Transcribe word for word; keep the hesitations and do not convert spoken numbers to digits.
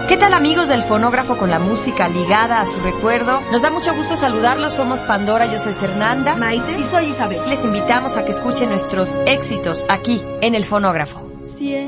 ¿Qué tal, amigos del Fonógrafo, con la música ligada a su recuerdo? Nos da mucho gusto saludarlos. Somos Pandora, yo soy Fernanda, Maite y soy Isabel. Les invitamos a que escuchen nuestros éxitos aquí en el Fonógrafo.